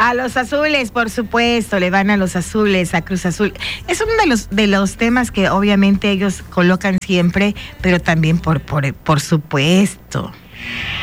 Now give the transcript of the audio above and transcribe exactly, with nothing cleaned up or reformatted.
A los azules, por supuesto, le van a los azules, a Cruz Azul. Es uno de los de los temas que obviamente ellos colocan siempre, pero también por por, por supuesto.